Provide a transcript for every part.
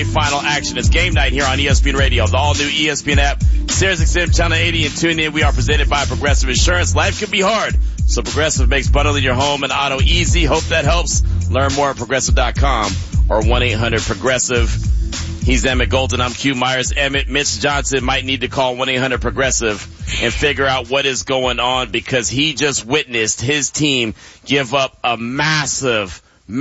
NBA final action. It's game night here on ESPN Radio, the all-new ESPN app, SiriusXM Channel 80, and tune in. We are presented by Progressive Insurance. Life can be hard, so Progressive makes bundling your home and auto easy. Hope that helps. Learn more at Progressive.com or 1-800-PROGRESSIVE. He's Emmett Golden. I'm Q Myers. Emmett, Mitch Johnson might need to call 1-800-PROGRESSIVE and figure out what is going on, because he just witnessed his team give up a massive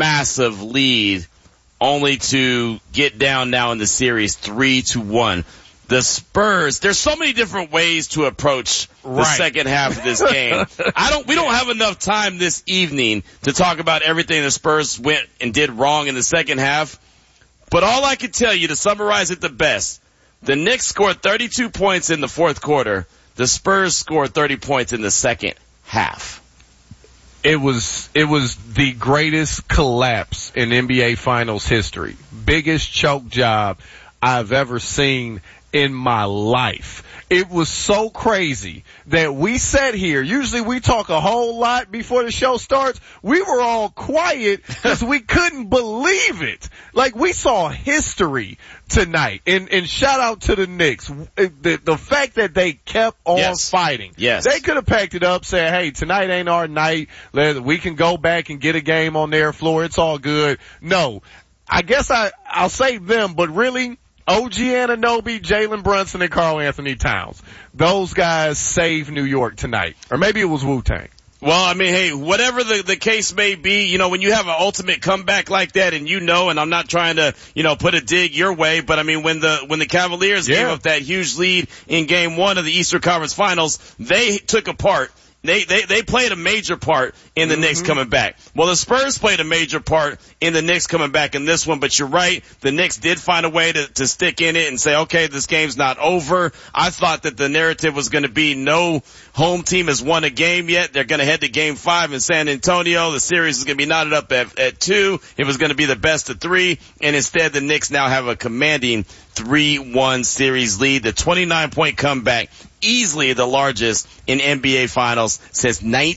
lead only to get down now in the series 3-1. The Spurs, there's so many different ways to approach the second half of this game. We don't have enough time this evening to talk about everything the Spurs went and did wrong in the second half. But all I can tell you, to summarize it the best, the Knicks scored 32 points in the fourth quarter. The Spurs scored 30 points in the second half. It was the greatest collapse in NBA Finals history. Biggest choke job I've ever seen in my life. It was so crazy that we sat here. Usually we talk a whole lot before the show starts. We were all quiet because we couldn't believe it. Like, we saw history tonight. And shout out to the Knicks. The fact that they kept on fighting. Yes. They could have packed it up, said, hey, tonight ain't our night. We can go back and get a game on their floor. It's all good. No. I guess I'll say them, but really, OG Anunoby, Jalen Brunson, and Karl Anthony Towns. Those guys saved New York tonight. Or maybe it was Wu-Tang. Well, I mean, hey, whatever the case may be, you know, when you have an ultimate comeback like that, and and I'm not trying to, put a dig your way, but I mean, when the Cavaliers gave up that huge lead in game one of the Eastern Conference Finals, they took a part. They played a major part in the Knicks coming back. Well, the Spurs played a major part in the Knicks coming back in this one, but you're right. The Knicks did find a way to stick in it and say, okay, this game's not over. I thought that the narrative was going to be no home team has won a game yet. They're going to head to game 5 in San Antonio. The series is going to be knotted up at 2. It was going to be the best of 3. And instead, the Knicks now have a commanding 3-1 series lead. The 29-point comeback, easily the largest in NBA Finals since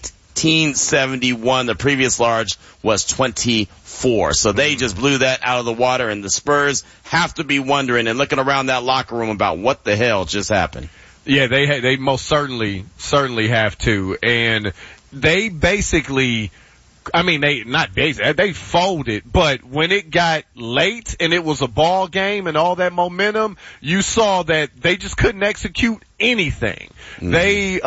1971. The previous large was 24. So they just blew that out of the water, and the Spurs have to be wondering and looking around that locker room about what the hell just happened. Yeah, they most certainly have to. And they basically, they folded, but when it got late and it was a ball game and all that momentum, you saw that they just couldn't execute anything. They,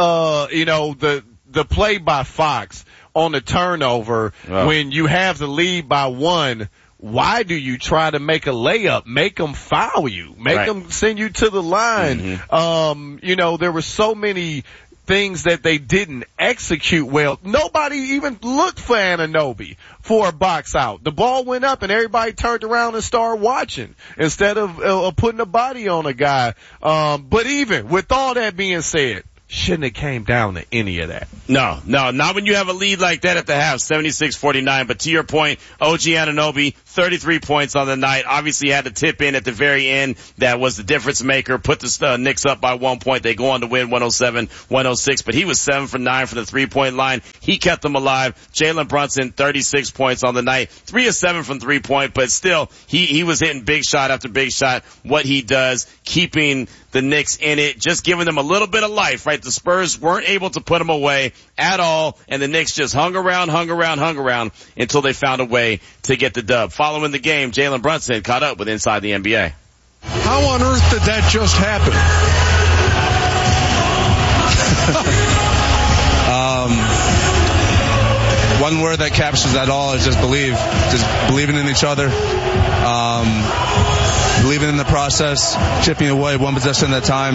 the play by Fox on the turnover, when you have the lead by 1, why do you try to make a layup? Make them foul you. Make them send you to the line. There were so many things that they didn't execute well. Nobody even looked for Anunoby for a box out. The ball went up and everybody turned around and started watching instead of putting a body on a guy. But even with all that being said, shouldn't have came down to any of that. No, not when you have a lead like that at the half, 76-49. But to your point, OG Anunoby, 33 points on the night. Obviously had to tip in at the very end. That was the difference maker. Put the Knicks up by 1 point. They go on to win 107-106. But he was 7 for 9 from the 3-point line. He kept them alive. Jalen Brunson, 36 points on the night. 3 of 7 from 3-point. But still, he was hitting big shot after big shot. What he does, keeping the Knicks in it, just giving them a little bit of life, right? The Spurs weren't able to put them away at all, and the Knicks just hung around until they found a way to get the dub. Following the game, Jalen Brunson caught up with Inside the NBA. How on earth did that just happen? One word that captures that all is just believe. Just believing in each other. Believing in the process, chipping away one possession at a time.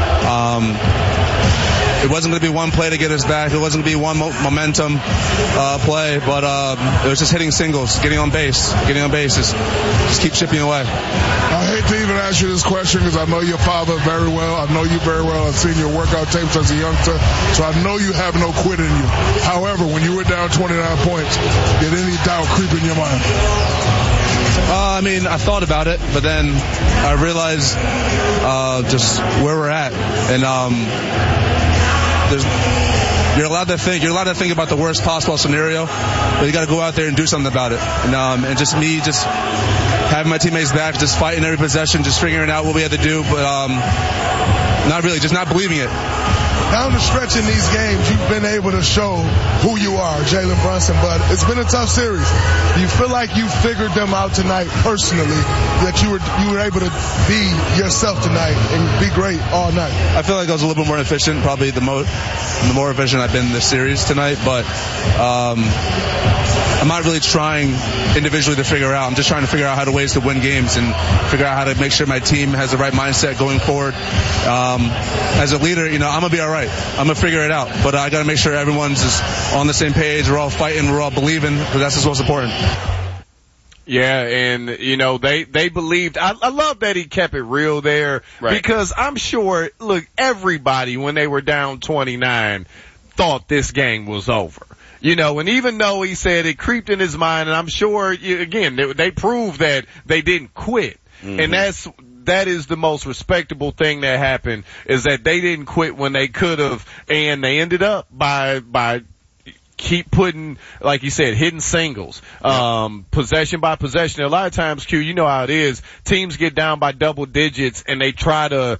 It wasn't going to be one play to get us back. It wasn't going to be one momentum play, but it was just hitting singles, getting on base, just keep chipping away. I hate to even ask you this question because I know your father very well. I know you very well. I've seen your workout tapes as a youngster, so I know you have no quit in you. However, when you were down 29 points, did any doubt creep in your mind? I thought about it, but then I realized just where we're at, and you're allowed to think about the worst possible scenario, but you got to go out there and do something about it. And just having my teammates back, just fighting every possession, just figuring out what we had to do, but not really, just not believing it. Down the stretch in these games, you've been able to show who you are, Jalen Brunson, but it's been a tough series. Do you feel like you figured them out tonight personally, that you were able to be yourself tonight and be great all night? I feel like I was a little bit more efficient, probably the more efficient I've been in this series tonight, but I'm not really trying individually to figure out. I'm just trying to figure out how to ways to win games and figure out how to make sure my team has the right mindset going forward. As a leader, I'm going to be all right. I'm going to figure it out. But I got to make sure everyone's just on the same page. We're all fighting. We're all believing, because that's just what's important. Yeah, and, they believed. I love that he kept it real there. Right. Because I'm sure, look, everybody, when they were down 29, thought this game was over. And even though he said it creeped in his mind, and I'm sure, again, they proved that they didn't quit. Mm-hmm. And that is the most respectable thing that happened, is that they didn't quit when they could have, and they ended up by keep putting, like you said, hitting singles, possession by possession. A lot of times, Q, you know how it is. Teams get down by double digits and they try to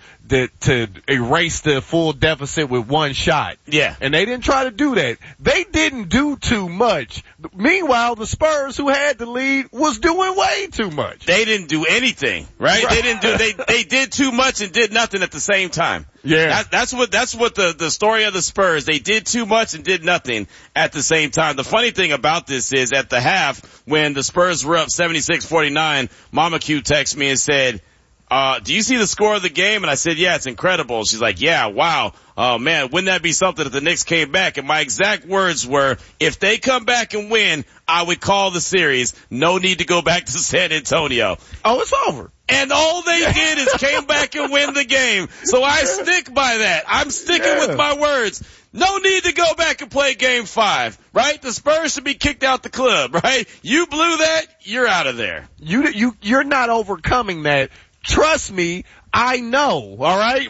erase the full deficit with one shot. Yeah. And they didn't try to do that. They didn't do too much. Meanwhile, the Spurs, who had the lead, was doing way too much. They didn't do anything, right? They did too much and did nothing at the same time. Yeah. That's what the story of the Spurs. They did too much and did nothing at the same time. The funny thing about this is, at the half, when the Spurs were up 76-49, Mama Q texted me and said, do you see the score of the game? And I said, yeah, it's incredible. She's like, yeah, wow. Oh man, wouldn't that be something if the Knicks came back? And my exact words were, if they come back and win, I would call the series. No need to go back to San Antonio. Oh, it's over. And all they did is came back and win the game. So I stick by that. I'm sticking with my words. No need to go back and play game 5, right? The Spurs should be kicked out the club, right? You blew that, you're out of there. You're not overcoming that. Trust me, I know, all right?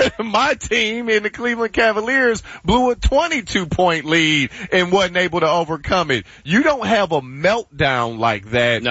My team in the Cleveland Cavaliers blew a 22-point lead and wasn't able to overcome it. You don't have a meltdown like that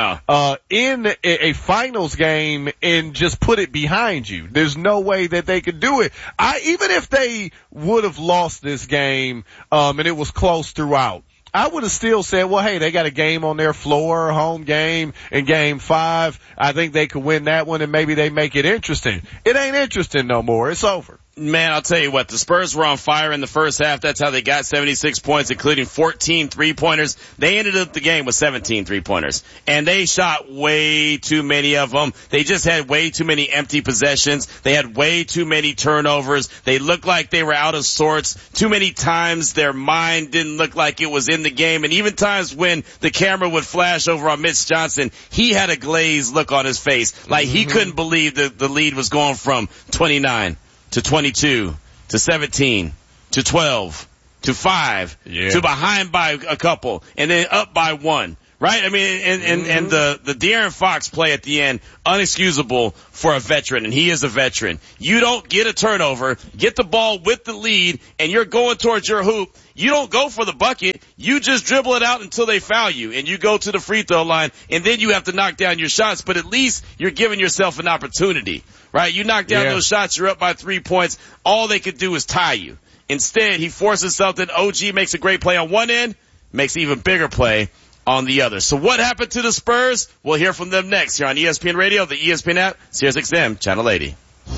in a finals game and just put it behind you. There's no way that they could do it. Even if they would have lost this game and it was close throughout, I would have still said, well, hey, they got a game on their floor, home game in game 5. I think they could win that one and maybe they make it interesting. It ain't interesting no more. It's over. Man, I'll tell you what, the Spurs were on fire in the first half. That's how they got 76 points, including 14 three-pointers. They ended up the game with 17 three-pointers. And they shot way too many of them. They just had way too many empty possessions. They had way too many turnovers. They looked like they were out of sorts. Too many times their mind didn't look like it was in the game. And even times when the camera would flash over on Mitch Johnson, he had a glazed look on his face. Like he couldn't believe that the lead was going from 29 to 22, to 17, to 12, to 5, to behind by a couple, and then up by 1. Right? I mean, and the De'Aaron Fox play at the end, unexcusable for a veteran, and he is a veteran. You don't get a turnover, get the ball with the lead, and you're going towards your hoop. You don't go for the bucket. You just dribble it out until they foul you, and you go to the free throw line, and then you have to knock down your shots, but at least you're giving yourself an opportunity. Right? You knock down those shots, you're up by 3 points. All they could do is tie you. Instead, he forces something. OG makes a great play on one end, makes an even bigger play on the other. So what happened to the Spurs? We'll hear from them next here on ESPN Radio, the ESPN app, SiriusXM, Channel 80.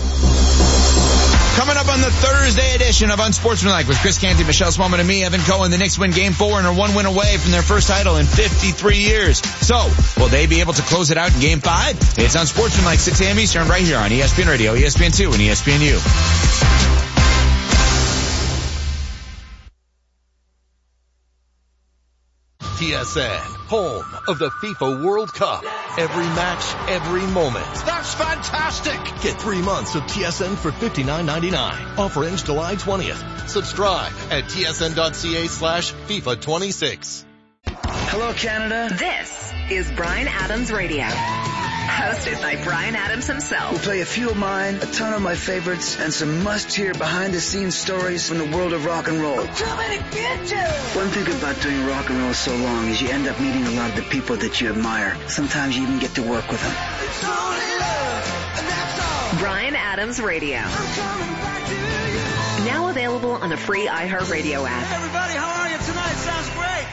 Coming up on the Thursday edition of Unsportsmanlike with Chris Canty, Michelle Smallman, and me, Evan Cohen. The Knicks win Game 4 and are 1 win away from their first title in 53 years. So, will they be able to close it out in Game 5? It's Unsportsmanlike, 6 a.m. Eastern, right here on ESPN Radio, ESPN2, and ESPNU. TSN, home of the FIFA World Cup. Every match, every moment. That's fantastic! Get 3 months of TSN for $59.99. Offer ends July 20th. Subscribe at tsn.ca/FIFA26. Hello, Canada. This is Bryan Adams Radio. Hosted by Brian Adams himself. We'll play a few of mine, a ton of my favorites, and some must-hear behind-the-scenes stories from the world of rock and roll. One thing about doing rock and roll so long is you end up meeting a lot of the people that you admire. Sometimes you even get to work with them. Brian Adams Radio. Now available on the free iHeartRadio app. Hey everybody, how are you tonight? Sounds great.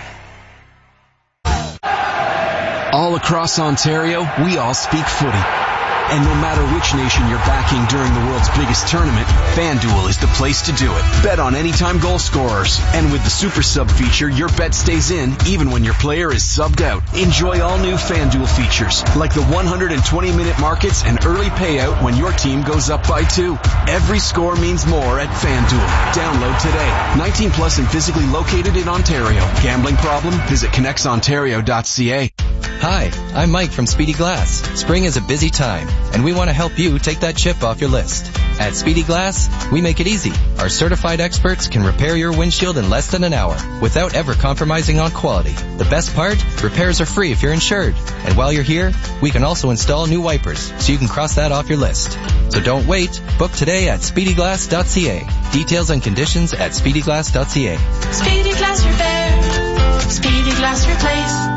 All across Ontario, we all speak footy. And no matter which nation you're backing during the world's biggest tournament, FanDuel is the place to do it. Bet on anytime goal scorers. And with the Super Sub feature, your bet stays in even when your player is subbed out. Enjoy all new FanDuel features, like the 120-minute markets and early payout when your team goes up by 2. Every score means more at FanDuel. Download today. 19 plus and physically located in Ontario. Gambling problem? Visit connectsontario.ca. Hi, I'm Mike from Speedy Glass. Spring is a busy time, and we want to help you take that chip off your list. At Speedy Glass, we make it easy. Our certified experts can repair your windshield in less than an hour without ever compromising on quality. The best part? Repairs are free if you're insured. And while you're here, we can also install new wipers so you can cross that off your list. So don't wait. Book today at speedyglass.ca. Details and conditions at speedyglass.ca. Speedy Glass Repair. Speedy Glass Replace.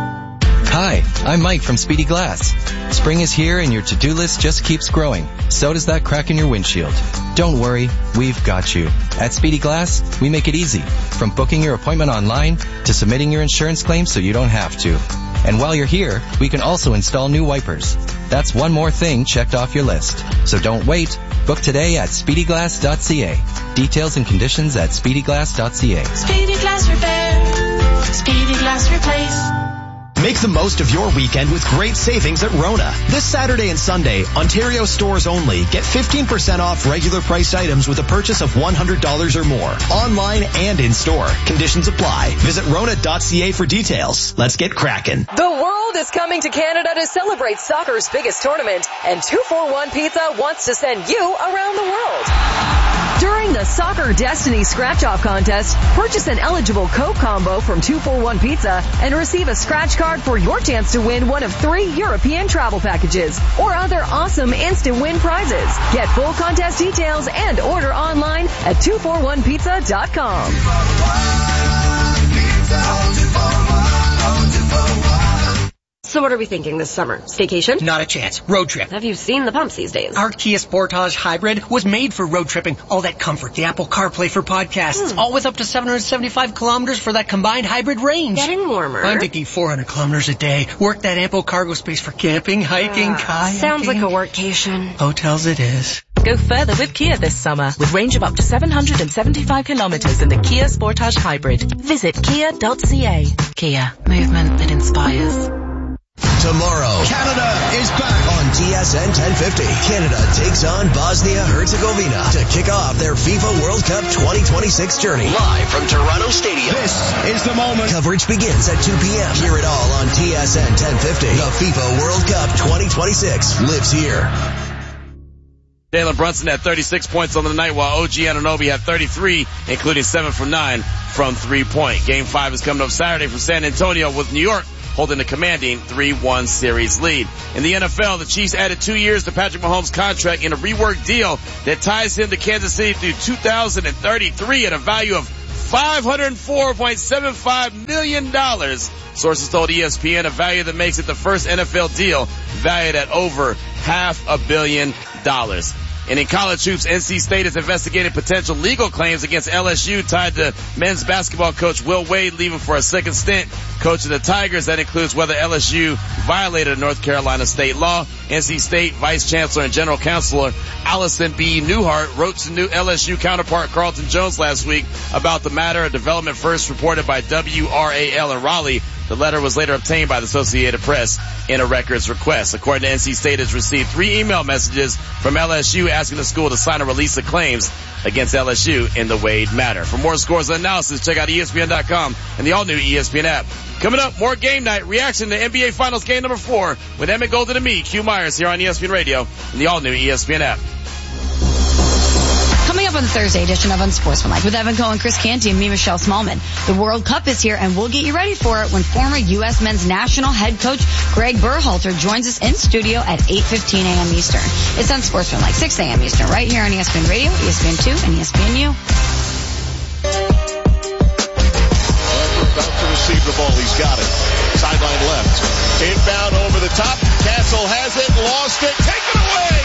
Hi, I'm Mike from Speedy Glass. Spring is here and your to-do list just keeps growing. So does that crack in your windshield. Don't worry, we've got you. At Speedy Glass, we make it easy. From booking your appointment online to submitting your insurance claim so you don't have to. And while you're here, we can also install new wipers. That's one more thing checked off your list. So don't wait. Book today at speedyglass.ca. Details and conditions at speedyglass.ca. Speedy Glass Repair. Speedy Glass Replace. Make the most of your weekend with great savings at Rona. This Saturday and Sunday, Ontario stores only, get 15% off regular priced items with a purchase of $100 or more. Online and in store. Conditions apply. Visit Rona.ca for details. Let's get cracking. The world is coming to Canada to celebrate soccer's biggest tournament, and 241 Pizza wants to send you around the world. During the Soccer Destiny Scratch-Off Contest, purchase an eligible Coke combo from 241 Pizza and receive a scratch card for your chance to win one of 3 European travel packages or other awesome instant win prizes. Get full contest details and order online at 241pizza.com. So what are we thinking this summer? Staycation? Not a chance. Road trip. Have you seen the pumps these days? Our Kia Sportage Hybrid was made for road tripping. All that comfort, the Apple CarPlay for podcasts, all with up to 775 kilometers for that combined hybrid range. Getting warmer. I'm thinking 400 kilometers a day. Work that ample cargo space for camping, hiking, kayaking. Sounds like a workcation. Hotels it is. Go further with Kia this summer with range of up to 775 kilometers in the Kia Sportage Hybrid. Visit kia.ca. Kia. Movement that inspires. Tomorrow, Canada is back on TSN 1050. Canada takes on Bosnia-Herzegovina to kick off their FIFA World Cup 2026 journey. Live from Toronto Stadium. This is the moment. Coverage begins at 2 p.m. Hear it all on TSN 1050. The FIFA World Cup 2026 lives here. Jalen Brunson had 36 points on the night, while OG Anunoby had 33, including 7 from 9 from three-point. Game 5 is coming up Saturday from San Antonio, with New York holding a commanding 3-1 series lead. In the NFL, the Chiefs added 2 years to Patrick Mahomes' contract in a reworked deal that ties him to Kansas City through 2033 at a value of $504.75 million. Sources told ESPN, a value that makes it the first NFL deal valued at over $500 million. And in college hoops, NC State is investigating potential legal claims against LSU tied to men's basketball coach Will Wade leaving for a second stint coaching the Tigers. That includes whether LSU violated North Carolina state law. NC State Vice Chancellor and General Counselor Allison B. Newhart wrote to new LSU counterpart Carlton Jones last week about the matter, a development first reported by WRAL in Raleigh. The letter was later obtained by the Associated Press in a records request. According to NC State, has received 3 email messages from LSU asking the school to sign a release of claims against LSU in the Wade matter. For more scores and analysis, check out ESPN.com and the all-new ESPN app. Coming up, more game night reaction to NBA Finals game number 4 with Emmett Golden and me, Q Myers, here on ESPN Radio and the all-new ESPN app. Coming up up on the Thursday edition of Unsportsmanlike with Evan Cohen, Chris Canty, and me, Michelle Smallman. The World Cup is here, and we'll get you ready for it when former U.S. men's national head coach Greg Berhalter joins us in studio at 8:15 a.m. Eastern. It's Unsportsmanlike, 6 a.m. Eastern, right here on ESPN Radio, ESPN2, and ESPNU. About to receive the ball. He's got it. Sideline left. Inbound over the top. Castle has it. Lost it. Taken away.